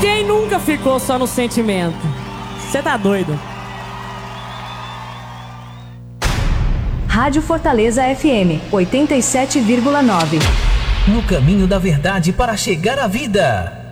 Quem nunca ficou só no sentimento? Você tá doido? Rádio Fortaleza FM 87,9. No caminho da verdade para chegar à vida.